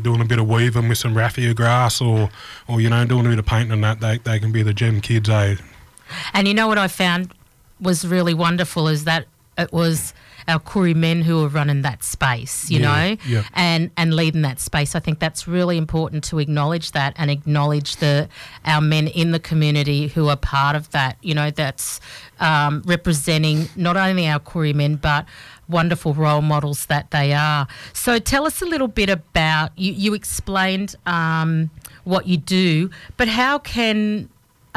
doing a bit of weaving with some raffia grass or doing a bit of painting and that, they can be the gem kids, eh? And you know what I found was really wonderful is that it was our Koori men who were running that space, you know, and leading that space. I think that's really important to acknowledge that and acknowledge our men in the community who are part of that, that's representing not only our Koori men but wonderful role models that they are. So tell us a little bit about, you explained what you do, but how can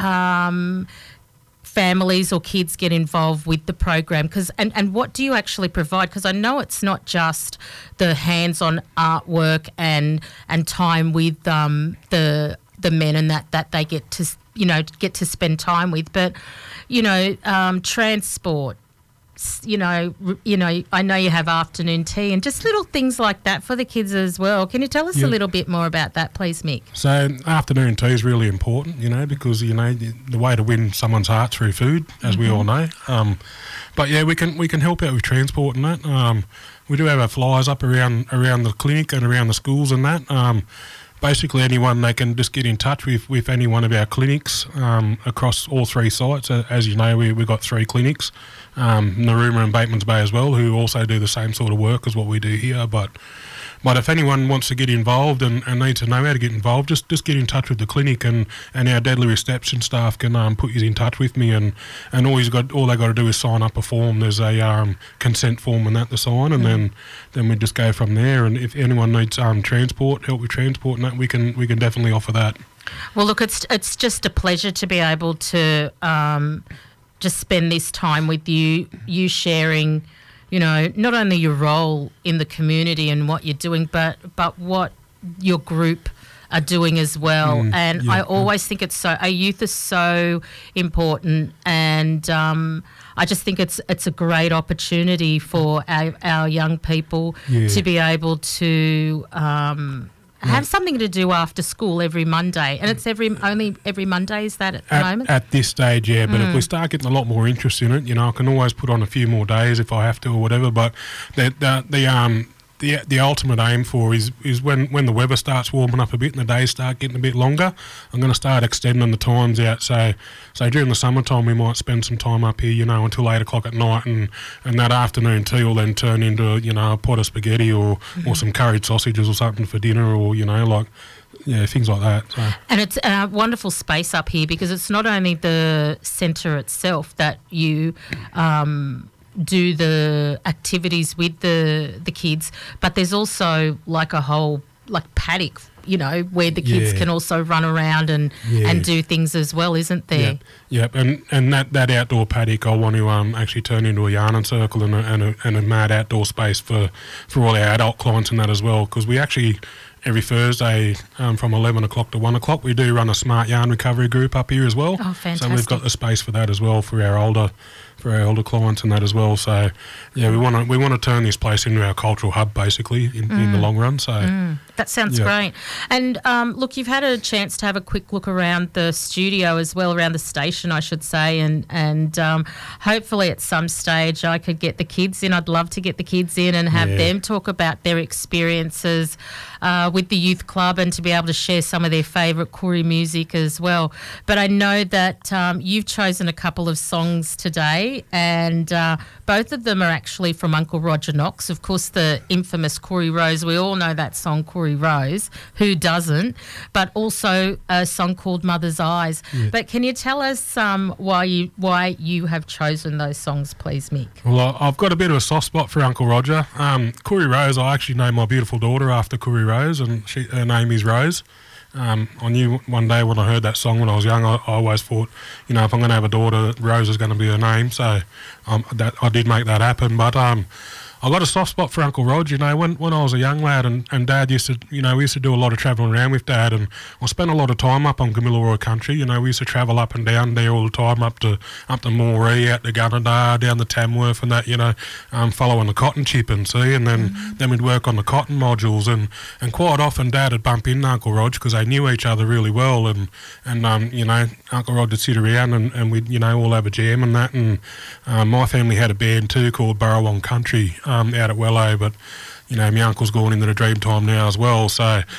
families or kids get involved with the program? And what do you actually provide? Because I know it's not just the hands-on artwork and time with the men and that they get to spend time with, but transport. I know you have afternoon tea and just little things like that for the kids as well. Can you tell us a little bit more about that, please, Mick? So afternoon tea is really important, because, the way to win someone's heart through food, as we all know. But, we can help out with transport and that. We do have our flyers up around the clinic and around the schools and that. Basically, anyone, they can just get in touch with any one of our clinics across all three sites. As you know, we've got 3 clinics, Narooma and Batemans Bay as well, who also do the same sort of work as what we do here. But if anyone wants to get involved and needs to know how to get involved, just get in touch with the clinic and our deadly reception staff can put you in touch with me and all they got to do is sign up a form. There's a consent form and that to sign, and then we just go from there. And if anyone needs help with transport and that, we can definitely offer that. Well, look, it's just a pleasure to be able to just spend this time with you sharing, not only your role in the community and what you're doing, but what your group are doing as well. I always think our youth is so important, and I just think it's a great opportunity for our young people to be able to have something to do after school every Monday. And it's only every Monday, is that at the moment? At this stage, yeah. But if we start getting a lot more interest in it, I can always put on a few more days if I have to or whatever. But the ultimate aim for is when the weather starts warming up a bit and the days start getting a bit longer, I'm going to start extending the times out. So during the summertime, we might spend some time up here, until 8 o'clock at night, and that afternoon tea will then turn into, a pot of spaghetti or some curried sausages or something for dinner, or, things like that. So. And it's a wonderful space up here because it's not only the centre itself that you do the activities with the kids, but there's also like a whole paddock, where the kids can also run around and do things as well, isn't there? Yep. And that outdoor paddock I want to actually turn into a yarning circle and a mad outdoor space for all our adult clients and that as well, because we actually every Thursday from 11 o'clock to 1 o'clock we do run a smart yarn recovery group up here as well. Oh, fantastic. So we've got the space for that as well for our older clients and that as well. So we want to turn this place into our cultural hub basically in the long run. So that sounds great. And look, you've had a chance to have a quick look around the studio as well, around the station I should say, and hopefully at some stage I could get the kids in. I'd love to get the kids in and have them talk about their experiences with the youth club and to be able to share some of their favourite Koori music as well. But I know that you've chosen a couple of songs today, and both of them are actually from Uncle Roger Knox. Of course, the infamous Koori Rose. We all know that song, Koori Rose. Who doesn't? But also a song called Mother's Eyes. Yeah. But can you tell us why you have chosen those songs, please, Mick? Well, I've got a bit of a soft spot for Uncle Roger. Koori Rose, I actually named my beautiful daughter after Koori Rose, and her name is Rose. I knew one day when I heard that song when I was young, I always thought, if I'm going to have a daughter, Rose is going to be her name. So I did make that happen. But I got a soft spot for Uncle Rog. When I was a young lad and Dad used to, we used to do a lot of travelling around with Dad, and I spent a lot of time up on Gamilaroi country. We used to travel up and down there all the time, up to Moree, out to Gunnedah, down the Tamworth and that, following the cotton chip and then we'd work on the cotton modules, and quite often Dad would bump into Uncle Rog because they knew each other really well, and Uncle Rog would sit around and we'd, all have a jam and that, and my family had a band too called Burrawong Country, out at Wello, but my uncle's gone into the Dreamtime now as well, so